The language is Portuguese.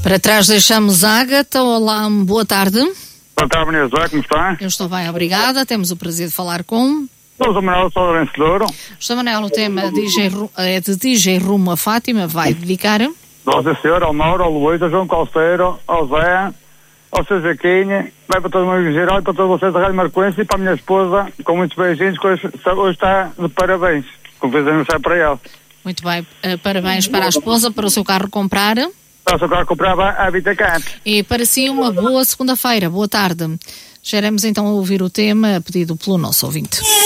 Para trás deixamos Ágata. Olá, boa tarde. Boa tarde, Maria José, como está? Eu estou bem, obrigada. Temos o prazer de falar com... Sou o Manel, sou Lourenço de Douro. José Manel, o tema é de DJ Rumo a Fátima. Vai dedicar? Nossa Senhora, ao Mauro, ao Luís, ao João Calceiro, ao Zé, ao Seu Jaquinha, vai para todo o meu geral e para todos vocês da Rádio Marcoense e para a minha esposa, com muitos beijinhos, que hoje está de parabéns. Com feliz aniversário para ela. Muito bem, parabéns para a esposa, para o seu carro comprar. Para o seu carro comprar a Vitacar. E para si uma boa segunda-feira, boa tarde. Já iremos então ouvir o tema pedido pelo nosso ouvinte.